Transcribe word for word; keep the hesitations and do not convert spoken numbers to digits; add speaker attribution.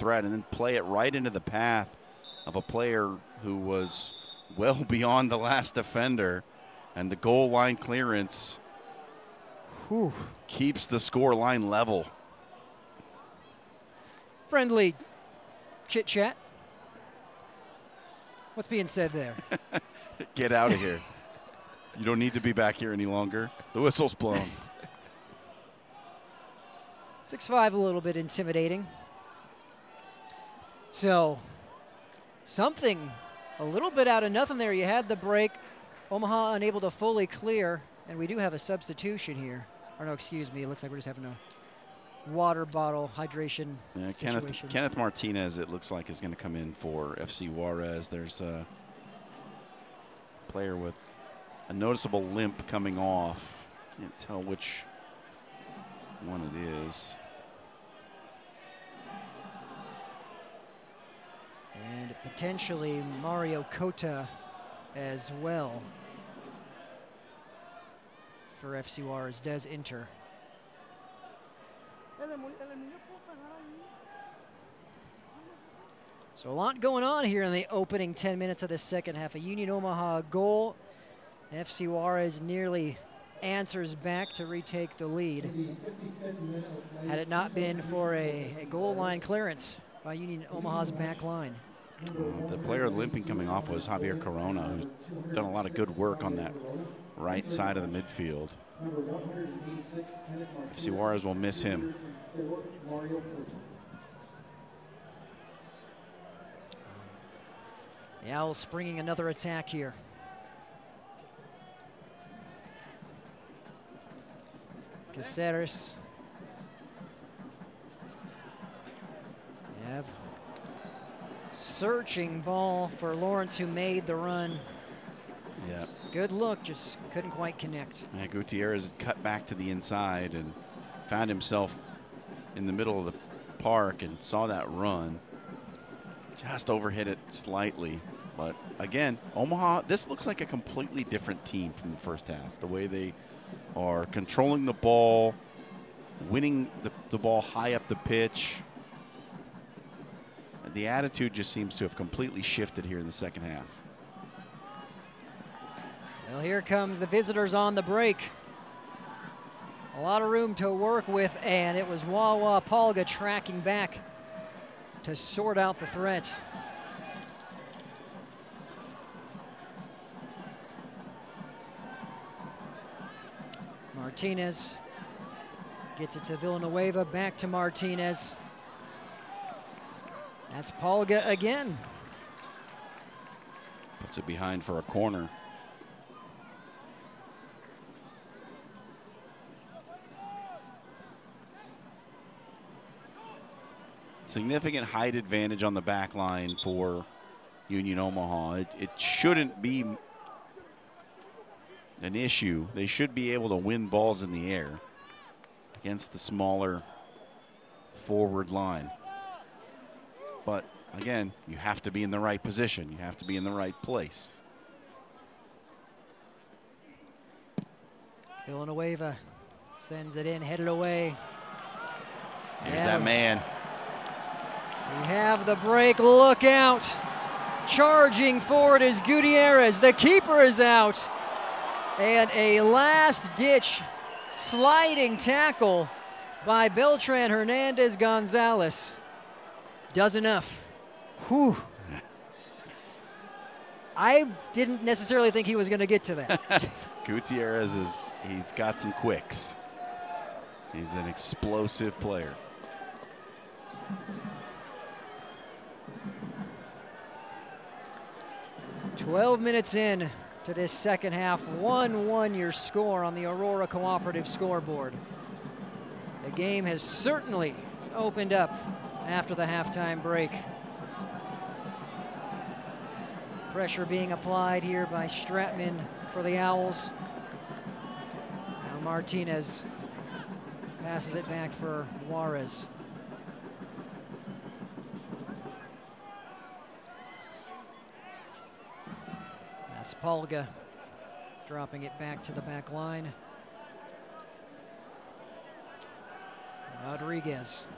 Speaker 1: threat and then play it right into the path of a player who was well beyond the last defender. And the goal line clearance whew, keeps the score line level.
Speaker 2: Friendly chit-chat. What's being said there?
Speaker 1: Get out of here. You don't need to be back here any longer. The whistle's blown.
Speaker 2: six five, a little bit intimidating. So, something a little bit out of nothing there. You had the break. Omaha unable to fully clear, and we do have a substitution here. Or no, excuse me. It looks like we're just having a water bottle hydration
Speaker 1: yeah,
Speaker 2: situation.
Speaker 1: Kenneth, Kenneth Martinez, it looks like, is going to come in for F C Juarez. There's a player with a noticeable limp coming off. Can't tell which one it is.
Speaker 2: And potentially Mario Cota as well for F C Juarez does enter. So a lot going on here in the opening ten minutes of the second half. A Union Omaha goal. F C Juarez nearly answers back to retake the lead. Had it not been for a, a goal line clearance by Union Omaha's back line.
Speaker 1: Uh, the player limping coming off was Javier Corona, who's done a lot of good work on that right side of the midfield. F C Juarez will miss him.
Speaker 2: The Owls springing another attack here. Caceres. Have searching ball for Lawrence, who made the run.
Speaker 1: Yeah.
Speaker 2: Good look, just couldn't quite connect.
Speaker 1: Yeah, Gutierrez had cut back to the inside and found himself in the middle of the park and saw that run. Just overhit it slightly. But again, Omaha, this looks like a completely different team from the first half. The way they are controlling the ball, winning the, the ball high up the pitch. The attitude just seems to have completely shifted here in the second half.
Speaker 2: Well, here comes the visitors on the break. A lot of room to work with, and it was Wawa Palga tracking back to sort out the threat. Martinez gets it to Villanueva, back to Martinez. That's Palga again.
Speaker 1: Puts it behind for a corner. Significant height advantage on the back line for Union Omaha. It, it shouldn't be an issue. They should be able to win balls in the air against the smaller forward line. But again, you have to be in the right position. You have to be in the right place.
Speaker 2: Villanueva sends it in, headed away.
Speaker 1: Here's that man.
Speaker 2: We have the break, look out. Charging forward is Gutierrez. The keeper is out. And a last-ditch sliding tackle by Beltran Hernandez Gonzalez. Does enough. Whew. I didn't necessarily think he was going to get to that.
Speaker 1: Gutierrez is, he's got some quicks. He's an explosive player.
Speaker 2: twelve minutes in to this second half, one one your score on the Aurora Cooperative scoreboard. The game has certainly opened up after the halftime break. Pressure being applied here by Stratman for the Owls. Now Martinez passes it back for Juarez. That's Palga dropping it back to the back line. Rodriguez.